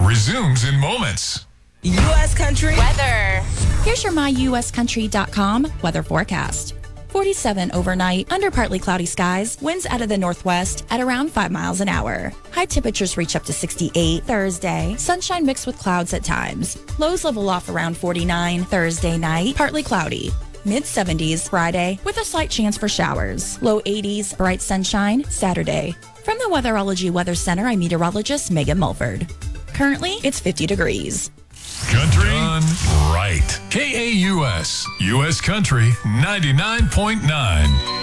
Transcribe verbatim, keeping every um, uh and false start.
resumes in moments. U S Country weather. Here's your my U S country dot com weather forecast. forty-seven overnight, under partly cloudy skies, winds out of the northwest at around five miles an hour. High temperatures reach up to sixty-eight Thursday, sunshine mixed with clouds at times. Lows level off around forty-nine Thursday night, partly cloudy. Mid seventies Friday with a slight chance for showers. Low eighties, bright sunshine Saturday. From the Weatherology Weather Center, I'm meteorologist Megan Mulford. Currently, it's fifty degrees. Country done right. K A U S, U S Country ninety-nine point nine.